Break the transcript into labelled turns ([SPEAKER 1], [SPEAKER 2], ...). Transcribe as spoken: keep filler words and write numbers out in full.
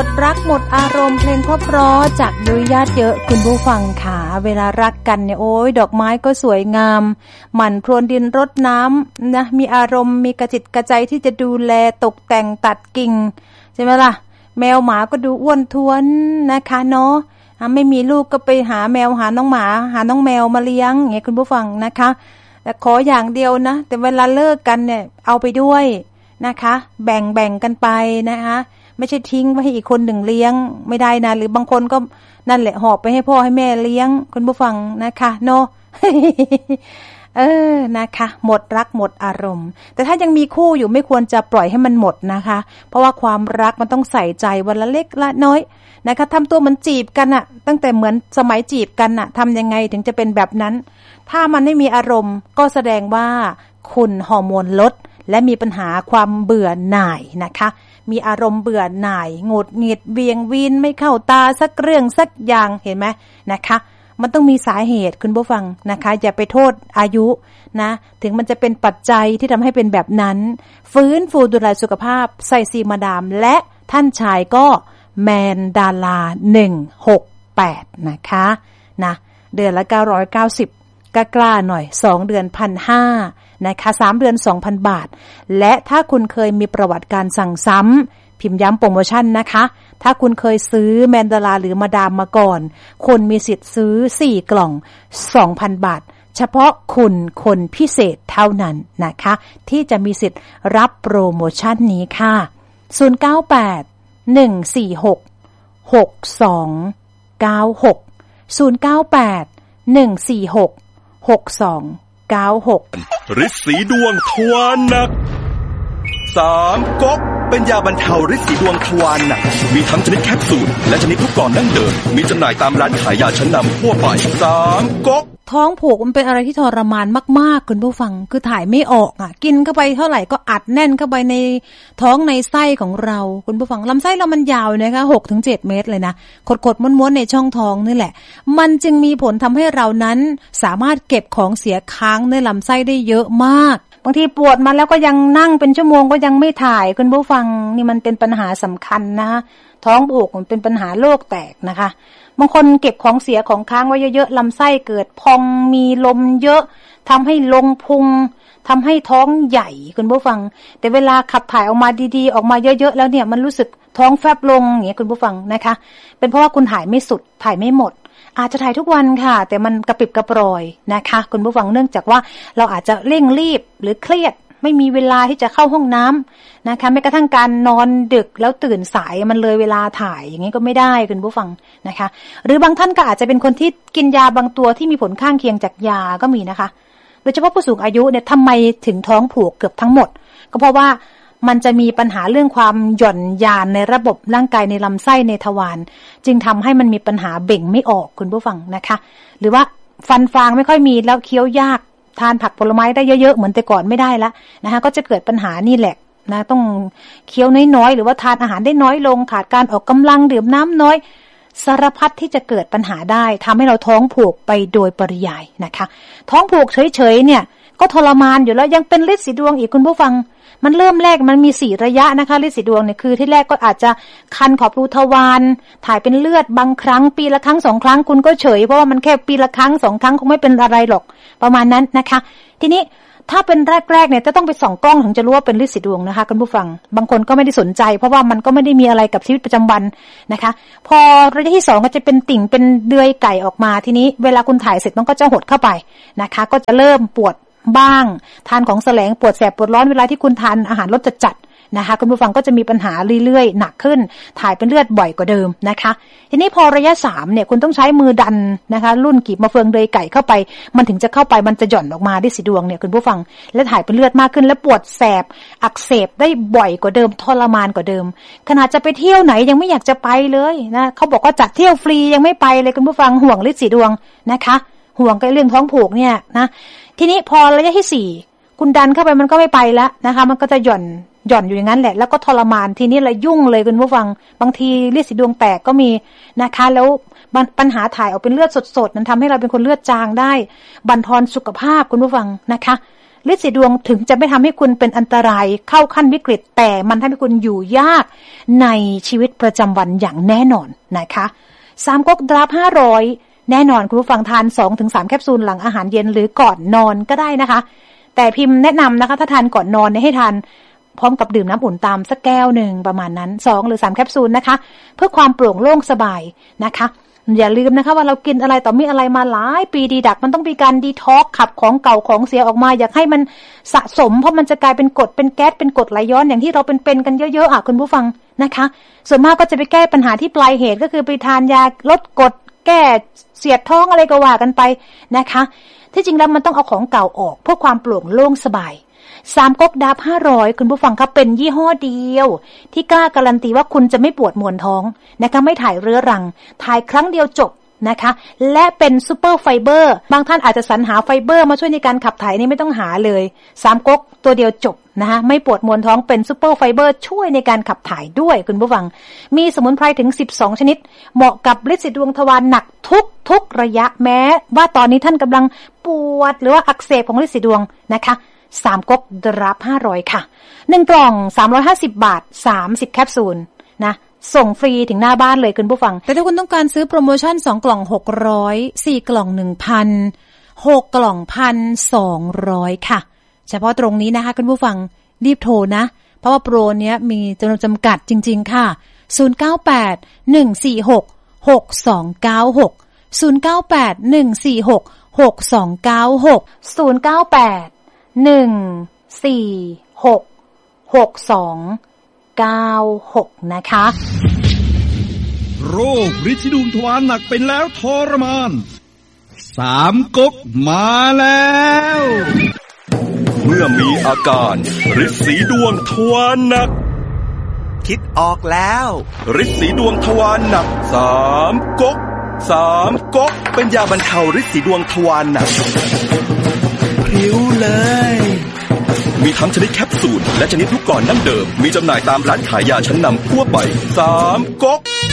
[SPEAKER 1] ดรักหมดอารมณ์เพลงเพราะๆจากยุ้ยญาติเยอะคุณผู้ฟังค่ะเวลารักกันเนี่ยโอ้ยดอกไม้ก็สวยงามหมั่นพรวนดินรดน้ำนะมีอารมณ์มีกระจิตกระใจที่จะดูแลตกแต่งตัดกิ่งใช่ไหมล่ะแมวหมาก็ดูอ้วนท้วนนะคะเนาะไม่มีลูกก็ไปหาแมวหาน้องหมาหาน้องแมวมาเลี้ยงอย่างเงี้ยคุณผู้ฟังนะคะแต่ขออย่างเดียวนะแต่เวลาเลิกกันเนี่ยเอาไปด้วยนะคะแบ่งแบ่งกันไปนะคะไม่ใช่ทิ้งไว้ให้อีกคนหนึ่งเลี้ยงไม่ได้นะหรือบางคนก็นั่นแหละหอบไปให้พ่อให้แม่เลี้ยงคุณผู้ฟังนะคะเนาะ เออนะคะหมดรักหมดอารมณ์แต่ถ้ายังมีคู่อยู่ไม่ควรจะปล่อยให้มันหมดนะคะเพราะว่าความรักมันต้องใส่ใจวันละเล็กละน้อยนะคะทำตัวเหมือนจีบกันอะตั้งแต่เหมือนสมัยจีบกันอะทำยังไงถึงจะเป็นแบบนั้นถ้ามันไม่มีอารมณ์ก็แสดงว่าคุณฮอร์โมนลดและมีปัญหาความเบื่อหน่ายนะคะมีอารมณ์เบื่อหน่ายหงุดหงิดเวียงวีนไม่เข้าตาสักเรื่องสักอย่างเห็นไหมนะคะมันต้องมีสาเหตุคุณผู้ฟังนะคะอย่าไปโทษอายุนะถึงมันจะเป็นปัจจัยที่ทำให้เป็นแบบนั้นฟื้นฟูดูแลสุขภาพใส่ซีมาดามและท่านชายก็แมนดาราหนึ่งหกแปดนะคะนะเดือนละเก้าร้อยเก้าสิบกล้าๆหน่อยสองเดือน หนึ่งพันห้าร้อย นะคะสามเดือน สองพัน บาทและถ้าคุณเคยมีประวัติการสั่งซ้ำพิมพ์ย้ำโปรโมชั่นนะคะถ้าคุณเคยซื้อแมนดาราหรือมาดามมาก่อนคุณมีสิทธิ์ซื้อสี่กล่อง สองพัน บาทเฉพาะคุณคนพิเศษเท่านั้นนะคะที่จะมีสิทธิ์รับโปรโมชั่นนี้ค่ะศูนย์ เก้า แปด หนึ่ง สี่ หก หก สอง เก้า หก ศูนย์ เก้า แปด หนึ่ง สี่ หก หก สอง เก้า หก
[SPEAKER 2] ฤทธิ์สีดวงทวารหนักสามก๊กเป็นยาบรรเทาฤทธิ์สีดวงทวารหนักมีทั้งชนิดแคปซูลและชนิดลูกกลอนดั้งเดิมมีจำหน่ายตามร้านขายยาชั้นนำทั่วไปสามก๊ก
[SPEAKER 1] ท้องผูกมันเป็นอะไรที่ทรมานมากๆคุณผู้ฟังคือถ่ายไม่ออกอ่ะกินเข้าไปเท่าไหร่ก็อัดแน่นเข้าไปในท้องในไส้ของเราคุณผู้ฟังลำไส้เรามันยาวนะคะ หกถึงเจ็ด เมตรเลยนะขดๆม้วนๆในช่องท้องนี่แหละมันจึงมีผลทำให้เรานั้นสามารถเก็บของเสียค้างในลำไส้ได้เยอะมากบางทีปวดมาแล้วก็ยังนั่งเป็นชั่วโมงก็ยังไม่ถ่ายคุณผู้ฟังนี่มันเป็นปัญหาสำคัญนะคะท้องผูกมันเป็นปัญหาโรคแตกนะคะบางคนเก็บของเสียของค้างไว้เยอะๆลำไส้เกิดพองมีลมเยอะทำให้ลงพุงทำให้ท้องใหญ่คุณผู้ฟังแต่เวลาขับถ่ายออกมาดีๆออกมาเยอะๆแล้วเนี่ยมันรู้สึกท้องแฟบลงอย่างเงี้ยคุณผู้ฟังนะคะเป็นเพราะว่าคุณถ่ายไม่สุดถ่ายไม่หมดอาจจะถ่ายทุกวันค่ะแต่มันกระปิบกระปร่อยนะคะคุณผู้ฟังเนื่องจากว่าเราอาจจะเร่งรีบหรือเครียดไม่มีเวลาที่จะเข้าห้องน้ำนะคะแม้กระทั่งการนอนดึกแล้วตื่นสายมันเลยเวลาถ่ายอย่างนี้ก็ไม่ได้คุณผู้ฟังนะคะหรือบางท่านก็อาจจะเป็นคนที่กินยาบางตัวที่มีผลข้างเคียงจากยาก็มีนะคะโดยเฉพาะผู้สูงอายุเนี่ยทำไมถึงท้องผูกเกือบทั้งหมดก็เพราะว่ามันจะมีปัญหาเรื่องความหย่อนยานในระบบร่างกายในลำไส้ในทวารจึงทำให้มันมีปัญหาเบ่งไม่ออกคุณผู้ฟังนะคะหรือว่าฟันฟางไม่ค่อยมีแล้วเคี้ยวยากทานผักผลไม้ได้เยอะๆเหมือนแต่ก่อนไม่ได้ละนะคะก็จะเกิดปัญหานี่แหละนะต้องเคี้ยวน้อยๆหรือว่าทานอาหารได้น้อยลงขาดการออกกำลังดื่มน้ำน้อยสารพัดที่จะเกิดปัญหาได้ทำให้เราท้องผูกไปโดยปริยายนะคะท้องผูกเฉยๆเนี่ยก็ทรมานอยู่แล้วยังเป็นฤทธิ์สีดวงอีกคุณผู้ฟังมันเริ่มแรกมันมีสี่ระยะนะคะฤทธิ์สีดวงเนี่ยคือที่แรกก็อาจจะคันขอบรูทวารถ่ายเป็นเลือดบางครั้งปีละครั้งสองครั้งคุณก็เฉยเพราะว่ามันแค่ปีละครั้งสองครั้งคงไม่เป็นอะไรหรอกประมาณนั้นนะคะทีนี้ถ้าเป็นแรกๆเนี่ยจะต้องไปส่องกล้องถึงจะรู้ว่าเป็นฤทธิ์สีดวงนะคะคุณผู้ฟังบางคนก็ไม่ได้สนใจเพราะว่ามันก็ไม่ได้มีอะไรกับชีวิตประจำวันนะคะพอระยะที่สองก็จะเป็นติ่งเป็นเดือยไก่ออกมาทีนี้เวลาคุณถ่ายเสร็จมันก็จะหดเข้าไปนะคะก็จะเริ่มปวดบ้างทานของแสลงปวดแสบปวดร้อนเวลาที่คุณทานอาหารรสจัดๆนะคะคุณผู้ฟังก็จะมีปัญหาเรื่อยๆหนักขึ้นถ่ายเป็นเลือดบ่อยกว่าเดิมนะคะทีนี้พอระยะสามเนี่ยคุณต้องใช้มือดันนะคะรุ่นกีบมะเฟืองเดยไก่เข้าไปมันถึงจะเข้าไปมันจะหย่อนออกมาได้สีดวงเนี่ยคุณผู้ฟังและถ่ายเป็นเลือดมากขึ้นและปวดแสบอักเสบได้บ่อยกว่าเดิมทรมานกว่าเดิมขนาดจะไปเที่ยวไหนยังไม่อยากจะไปเลยนะเขาบอกว่าจัดเที่ยวฟรียังไม่ไปเลยคุณผู้ฟังห่วงฤทธิ์สีดวงนะคะห่วงกับเรื่องท้องผูกเนี่ยนะทีนี้พอระยะที่สี่คุณดันเข้าไปมันก็ไม่ไปแล้วนะคะมันก็จะหย่อนหย่อนอยู่อย่างนั้นแหละแล้วก็ทรมานทีนี้เลยยุ่งเลยคุณผู้ฟังบางทีฤทธิ์สีดวงแตกก็มีนะคะแล้วปัญหาถ่ายออกเป็นเลือดสดๆนั้นทำให้เราเป็นคนเลือดจางได้บั่นทอนสุขภาพคุณผู้ฟังนะคะฤทธิ์สีดวงถึงจะไม่ทำให้คุณเป็นอันตรายเข้าขั้นวิกฤตแต่มันทำให้คุณอยู่ยากในชีวิตประจำวันอย่างแน่นอนนะคะสามก๊กดราฟห้าร้อยแน่นอนคุณผู้ฟังทาน สองถึงสาม แคปซูลหลังอาหารเย็นหรือก่อนนอนก็ได้นะคะแต่พิมพ์แนะนำนะคะถ้าทานก่อนนอนเนี่ยให้ทานพร้อมกับดื่มน้ำอุ่นตามสักแก้วหนึ่งประมาณนั้นสองหรือสามแคปซูลนะคะเพื่อความโปร่งโล่งสบายนะคะอย่าลืมนะคะว่าเรากินอะไรต่อมีอะไรมาหลายปีดีดักมันต้องมีการดีท็อกซ์ขับของเก่าของเสียออกมาอยากให้มันสะสมเพราะมันจะกลายเป็นกรดเป็นแก๊สเป็นกรดไหลย้อนอย่างที่เราเป็นๆกันเยอะๆอ่ะคุณผู้ฟังนะคะส่วนมากก็จะไปแก้ปัญหาที่ปลายเหตุก็คือไปทานยาลดกรดแก้เสียดท้องอะไรก็ว่ากันไปนะคะที่จริงแล้วมันต้องเอาของเก่าออกเพื่อความโปร่งโล่งสบายสามก๊กดับห้าร้อยคุณผู้ฟังครับเป็นยี่ห้อเดียวที่กล้าการันตีว่าคุณจะไม่ปวดมวนท้องนะคะไม่ถ่ายเรื้อรังถ่ายครั้งเดียวจบนะคะและเป็นซูเปอร์ไฟเบอร์บางท่านอาจจะสรรหาไฟเบอร์มาช่วยในการขับถ่ายนี่ไม่ต้องหาเลยสามก๊กตัวเดียวจบนะคะไม่ปวดมวนท้องเป็นซูเปอร์ไฟเบอร์ช่วยในการขับถ่ายด้วยคุณผู้ฟังมีสมุนไพรถึงสิบสองชนิดเหมาะกับฤทธิ์สีดวงทวารหนักทุกทุกระยะแม้ว่าตอนนี้ท่านกำลังปวดหรือว่าอักเสบของฤทธิ์สีดวงนะคะสามก๊กดรับห้าร้อยค่ะหนึ่งกล่องสามร้อยห้าสิบบาทสามสิบแคปซูลนะส่งฟรีถึงหน้าบ้านเลยคุณผู้ฟังแต่ถ้าคุณต้องการซื้อโปรโมชั่นสองกล่องหกร้อย สี่กล่อง หนึ่งพัน หกกล่อง หนึ่งพันสองร้อย ค่ะเฉพาะตรงนี้นะคะคุณผู้ฟังรีบโทรนะเพราะว่าโปรเนี้ยมีจำนวนจำกัดจริงๆค่ะศูนย์ เก้า แปด หนึ่ง สี่ หก หก สอง เก้า หก ศูนย์ เก้า แปด หนึ่ง สี่ หก หก สอง เก้า หก ศูนย์ เก้า แปด หนึ่ง สี่ หก หก สอง เก้า หกนะคะ
[SPEAKER 3] โรคฤทธิ์สีดวงทวารหนักเป็นแล้วทรมานสามก๊กมาแล้ว
[SPEAKER 2] เมื่อมีอาการฤทธิ์สีดวงทวารหนัก
[SPEAKER 4] คิดออกแล้ว
[SPEAKER 2] ฤทธิ์สีดวงทวารหนักสามก๊กสามก๊กเป็นยาบรรเทาฤทธิ์สีดวงทวารหนัก
[SPEAKER 4] พริ้วเลย
[SPEAKER 2] มีทั้งชนิดแคปซูลและชนิดลูกกลอนดั้งเดิมมีจำหน่ายตามร้านขายยาชั้นนำทั่วไปสามก๊ก